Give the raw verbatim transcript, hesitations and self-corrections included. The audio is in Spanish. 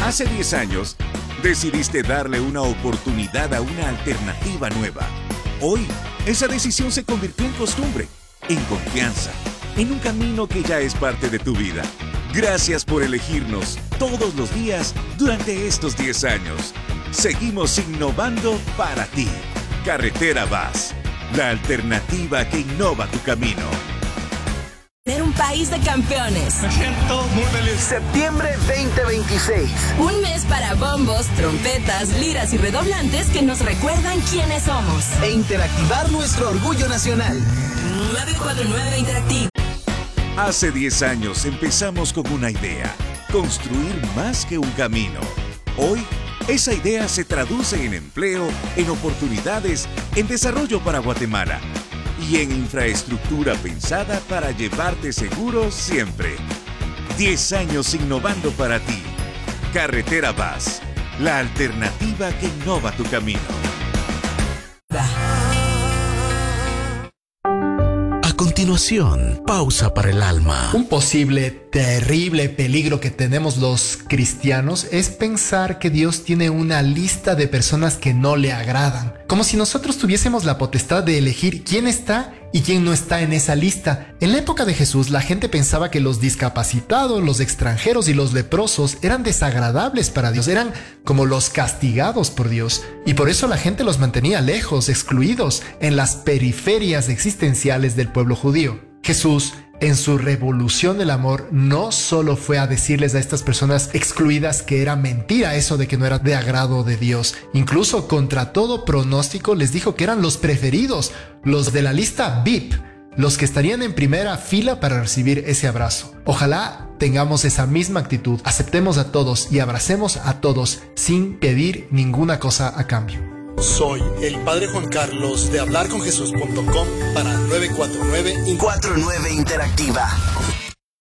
Hace diez años, decidiste darle una oportunidad a una alternativa nueva. Hoy, esa decisión se convirtió en costumbre, en confianza, en un camino que ya es parte de tu vida. Gracias por elegirnos todos los días durante estos diez años. Seguimos innovando para ti. Carretera Vaz, la alternativa que innova tu camino. Ser un país de campeones. Me siento muy feliz. Septiembre veinte veintiséis. Un mes para bombos, trompetas, liras y redoblantes que nos recuerdan quiénes somos. E interactivar nuestro orgullo nacional. nueve cuatro nueve Interactiva. Hace diez años empezamos con una idea: construir más que un camino. Hoy, esa idea se traduce en empleo, en oportunidades, en desarrollo para Guatemala y en infraestructura pensada para llevarte seguro siempre. diez años innovando para ti. Carretera Vaz, la alternativa que innova tu camino. A continuación, pausa para el alma. Un posible terrible peligro que tenemos los cristianos es pensar que Dios tiene una lista de personas que no le agradan, como si nosotros tuviésemos la potestad de elegir quién está y quién no está en esa lista. En la época de Jesús, la gente pensaba que los discapacitados, los extranjeros y los leprosos eran desagradables para Dios, eran como los castigados por Dios, y por eso la gente los mantenía lejos, excluidos, en las periferias existenciales del pueblo judío. Jesús, en su revolución del amor, no solo fue a decirles a estas personas excluidas que era mentira eso de que no era de agrado de Dios. Incluso contra todo pronóstico les dijo que eran los preferidos, los de la lista V I P, los que estarían en primera fila para recibir ese abrazo. Ojalá tengamos esa misma actitud, aceptemos a todos y abracemos a todos sin pedir ninguna cosa a cambio. Soy el Padre Juan Carlos de hablar con jesús punto com para nueve cuatro nueve Interactiva.